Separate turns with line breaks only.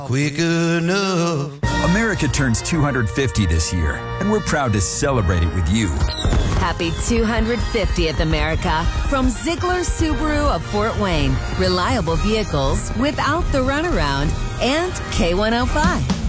quick enough.
America turns 250 this year, and we're proud to celebrate it with you.
Happy 250th, America. From Ziegler Subaru of Fort Wayne. Reliable vehicles without the runaround. And K105.